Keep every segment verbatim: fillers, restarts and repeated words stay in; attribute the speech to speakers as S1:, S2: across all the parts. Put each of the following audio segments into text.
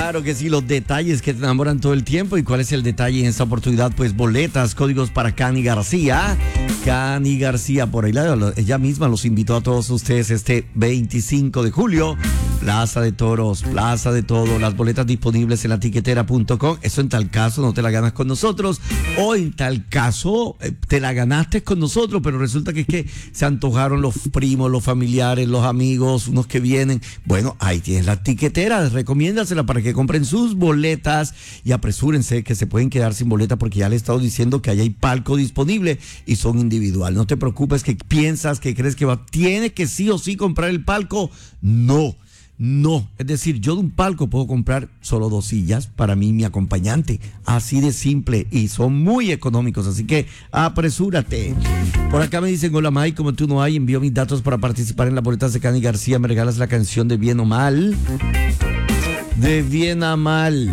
S1: Claro que sí, los detalles que te enamoran todo el tiempo. ¿Y cuál es el detalle en esta oportunidad? Pues boletas, códigos para Cani García. Cani García, por ahí la, ella misma los invitó a todos ustedes este veinticinco de julio. Plaza de Toros, Plaza de Todo, las boletas disponibles en la tiquetera punto com. Eso en tal caso no te la ganas con nosotros, o en tal caso eh, te la ganaste con nosotros, pero resulta que es que se antojaron los primos, los familiares, los amigos, unos que vienen. Bueno, ahí tienes la tiquetera, recomiéndasela para que compren sus boletas y apresúrense que se pueden quedar sin boleta porque ya le he estado diciendo que ahí hay palco disponible y son individual. No te preocupes que piensas, que crees que va, tienes que sí o sí comprar el palco. No. No, es decir, yo de un palco puedo comprar solo dos sillas para mí y mi acompañante, así de simple, y son muy económicos, así que apresúrate. Por acá me dicen, hola Mike, como tú no hay, envío mis datos para participar en las boletas de Cani García, me regalas la canción de Bien o Mal, de Bien a Mal.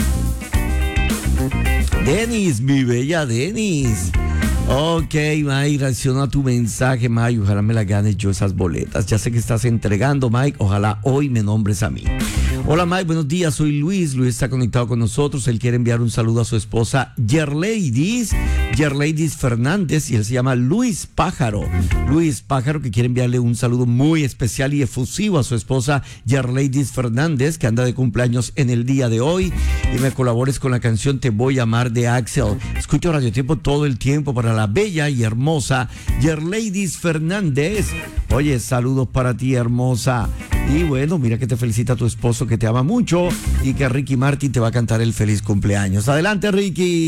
S1: Denis, mi bella Denis. Ok, Mike, reacciona a tu mensaje, Mike. Ojalá me la ganes yo esas boletas. Ya sé que estás entregando, Mike. Ojalá hoy me nombres a mí. Hola, Mike, buenos días. Soy Luis. Luis está conectado con nosotros. Él quiere enviar un saludo a su esposa, Yerleidis. Yerleidis Fernández. Y él se llama Luis Pájaro. Luis Pájaro, que quiere enviarle un saludo muy especial y efusivo a su esposa, Yerleidis Fernández, que anda de cumpleaños en el día de hoy. Y me colabores con la canción Te Voy a Amar de Axel. Escucho Radio Tiempo todo el tiempo para la bella y hermosa Yerleidis Fernández. Oye, saludos para ti, hermosa. Y bueno, mira que te felicita tu esposo, que te ama mucho, y que Ricky Martin te va a cantar el feliz cumpleaños. Adelante, Ricky.